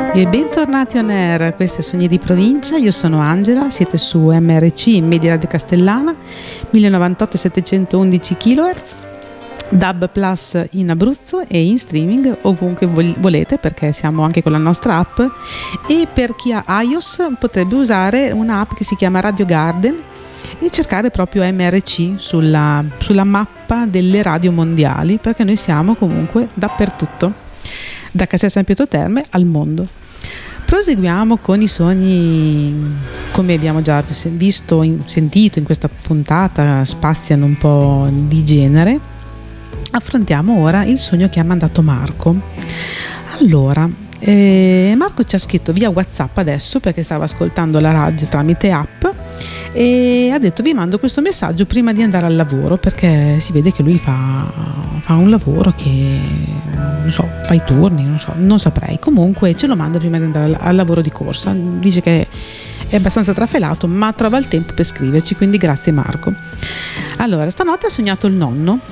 E bentornati on air, questo è Sogni di Provincia, io sono Angela, siete su MRC Media Radio Castellana, 1098 711 kHz, DAB Plus in Abruzzo e in streaming ovunque volete, perché siamo anche con la nostra app. E per chi ha iOS potrebbe usare un'app che si chiama Radio Garden e cercare proprio MRC sulla mappa delle radio mondiali, perché noi siamo comunque dappertutto, da Castel San Pietro Terme al mondo. Proseguiamo con i sogni, come abbiamo già visto, sentito in questa puntata, spaziano un po' di genere. Affrontiamo ora il sogno che ha mandato Marco. Allora, Marco ci ha scritto via WhatsApp adesso, perché stava ascoltando la radio tramite app, e ha detto: vi mando questo messaggio prima di andare al lavoro, perché si vede che lui fa un lavoro che, non so, fa i turni, non saprei, comunque ce lo manda prima di andare al lavoro di corsa. Dice che è abbastanza trafelato, ma trova il tempo per scriverci, quindi grazie Marco. Allora, stanotte ha sognato il nonno.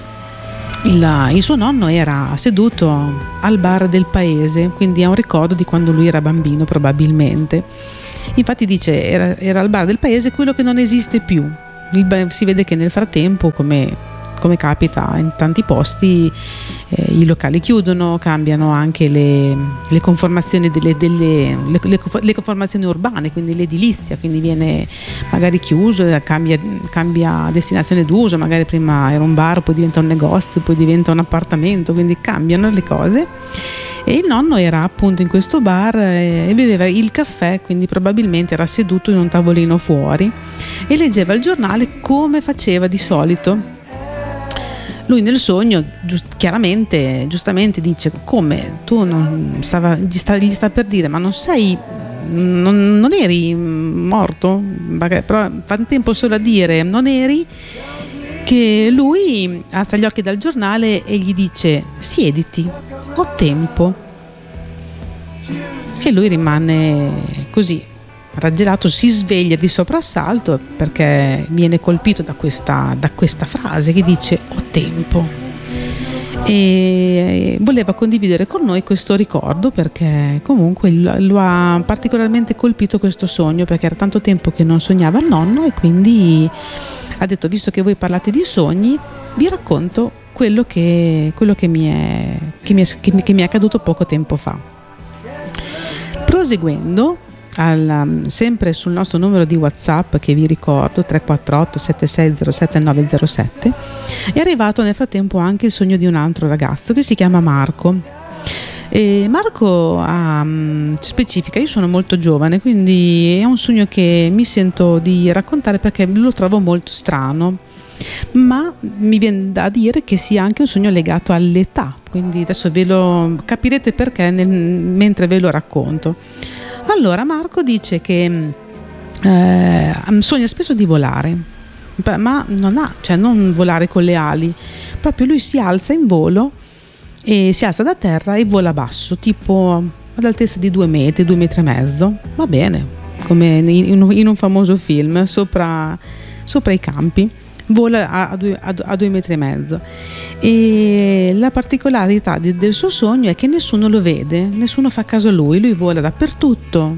Il suo nonno era seduto al bar del paese, quindi è un ricordo di quando lui era bambino probabilmente. Infatti dice era al bar del paese, quello che non esiste più. Si vede che nel frattempo, come capita in tanti posti, i locali chiudono, cambiano anche le conformazioni le conformazioni urbane, quindi l'edilizia, quindi viene magari chiuso, cambia destinazione d'uso, magari prima era un bar, poi diventa un negozio, poi diventa un appartamento, quindi cambiano le cose. E il nonno era appunto in questo bar e beveva il caffè, quindi probabilmente era seduto in un tavolino fuori e leggeva il giornale come faceva di solito. Lui nel sogno giustamente dice: come tu gli sta per dire, ma non eri morto? Però fa tempo solo a dire non eri, che lui alza gli occhi dal giornale e gli dice: siediti, ho tempo. E lui rimane così raggelato, si sveglia di soprassalto perché viene colpito da questa frase che dice ho tempo, e voleva condividere con noi questo ricordo, perché comunque lo ha particolarmente colpito questo sogno, perché era tanto tempo che non sognava il nonno, e quindi ha detto: visto che voi parlate di sogni, vi racconto quello che mi è accaduto poco tempo fa. Proseguendo, sempre sul nostro numero di WhatsApp, che vi ricordo 348 7607 907, è arrivato nel frattempo anche il sogno di un altro ragazzo che si chiama Marco. E Marco specifica: io sono molto giovane, quindi è un sogno che mi sento di raccontare perché lo trovo molto strano, ma mi viene da dire che sia anche un sogno legato all'età, quindi adesso ve lo capirete perché mentre ve lo racconto. Allora, Marco dice che sogna spesso di volare, ma non volare con le ali, proprio lui si alza in volo e si alza da terra e vola basso, tipo ad altezza di 2 metri, 2 metri e mezzo, va bene, come in un famoso film, sopra i campi. Vola a 2 metri e mezzo, e la particolarità del suo sogno è che nessuno lo vede, nessuno fa caso a lui vola dappertutto,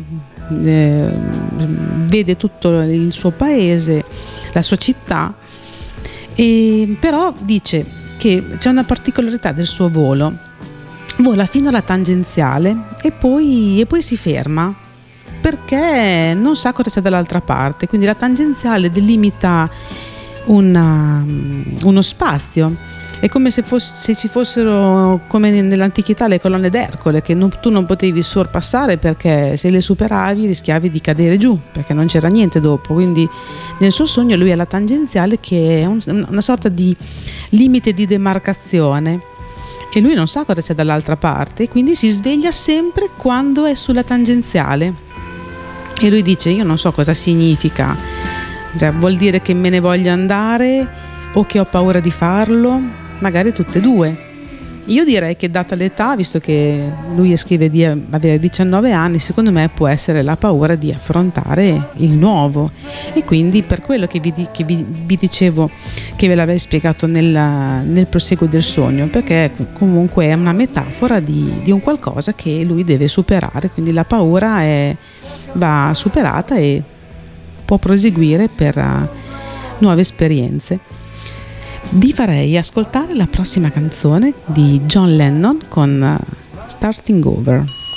vede tutto il suo paese, la sua città, e però dice che c'è una particolarità del suo volo: vola fino alla tangenziale e poi si ferma, perché non sa cosa c'è dall'altra parte, quindi la tangenziale delimita uno spazio. È come se ci fossero, come nell'antichità, le colonne d'Ercole che tu non potevi sorpassare, perché se le superavi rischiavi di cadere giù, perché non c'era niente dopo. Quindi nel suo sogno lui ha la tangenziale, che è una sorta di limite di demarcazione, e lui non sa cosa c'è dall'altra parte, quindi si sveglia sempre quando è sulla tangenziale. E lui dice: io non so cosa significa, cioè, vuol dire che me ne voglio andare o che ho paura di farlo, magari tutte e due. Io direi che data l'età, visto che lui scrive di avere 19 anni, secondo me può essere la paura di affrontare il nuovo, e quindi per quello che vi dicevo che ve l'avrei spiegato nel proseguo del sogno, perché comunque è una metafora di un qualcosa che lui deve superare, quindi la paura va superata e può proseguire per nuove esperienze. Vi farei ascoltare la prossima canzone di John Lennon con Starting Over.